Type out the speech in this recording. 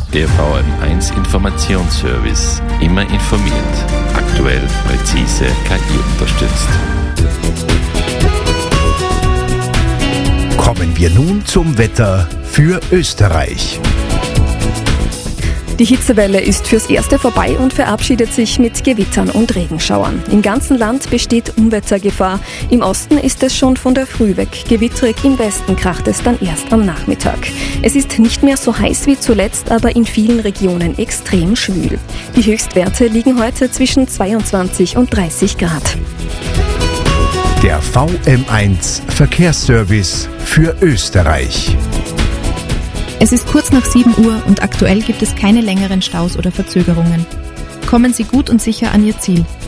Der VM1 Informationsservice. Immer informiert. Aktuell, präzise, KI unterstützt. Kommen wir nun zum Wetter für Österreich. Die Hitzewelle ist fürs Erste vorbei und verabschiedet sich mit Gewittern und Regenschauern. Im ganzen Land besteht Unwettergefahr. Im Osten ist es schon von der Früh weg gewitterig, im Westen kracht es dann erst am Nachmittag. Es ist nicht mehr so heiß wie zuletzt, aber in vielen Regionen extrem schwül. Die Höchstwerte liegen heute zwischen 22 und 30 Grad. Der VM1 Verkehrsservice für Österreich. Es ist kurz nach 7 Uhr und aktuell gibt es keine längeren Staus oder Verzögerungen. Kommen Sie gut und sicher an Ihr Ziel.